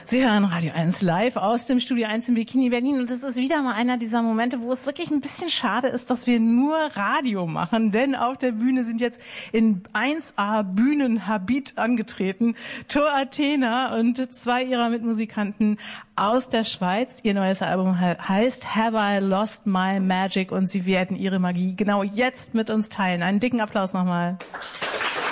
Sie hören Radio 1 live aus dem Studio 1 in Bikini Berlin und es ist wieder mal einer dieser Momente, wo es wirklich ein bisschen schade ist, dass wir nur Radio machen, denn auf der Bühne sind jetzt in 1A Bühnenhabit angetreten Tor Athena und zwei ihrer Mitmusikanten aus der Schweiz. Ihr neues Album heißt Have I Lost My Magic und sie werden ihre Magie genau jetzt mit uns teilen. Einen dicken Applaus nochmal.